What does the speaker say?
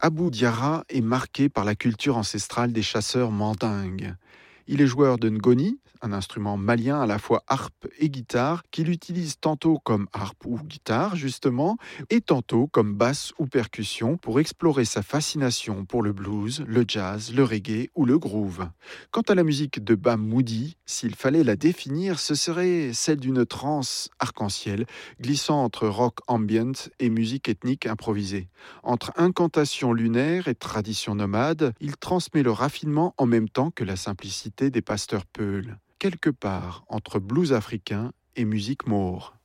Abou Diarra est marqué par la culture ancestrale des chasseurs mandingues. Il est joueur de ngoni, un instrument malien à la fois harpe et guitare, qu'il utilise tantôt comme harpe ou guitare justement, et tantôt comme basse ou percussion pour explorer sa fascination pour le blues, le jazz, le reggae ou le groove. Quant à la musique de Bam Moody, s'il fallait la définir, ce serait celle d'une trance arc-en-ciel, glissant entre rock ambient et musique ethnique improvisée. Entre incantation lunaire et tradition nomade, il transmet le raffinement en même temps que la simplicité des pasteurs peuls, quelque part entre blues africain et musique maure.